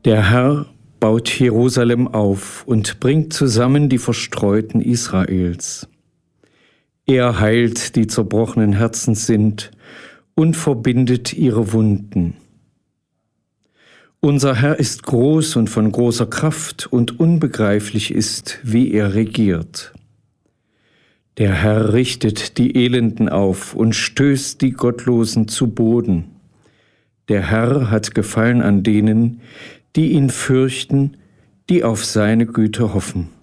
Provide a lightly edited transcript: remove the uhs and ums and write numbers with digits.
Der Herr baut Jerusalem auf und bringt zusammen die Verstreuten Israels. Er heilt, die zerbrochenen Herzens sind, und verbindet ihre Wunden. Unser Herr ist groß und von großer Kraft, und unbegreiflich ist, wie er regiert. Der Herr richtet die Elenden auf und stößt die Gottlosen zu Boden. Der Herr hat Gefallen an denen, die ihn fürchten, die auf seine Güte hoffen.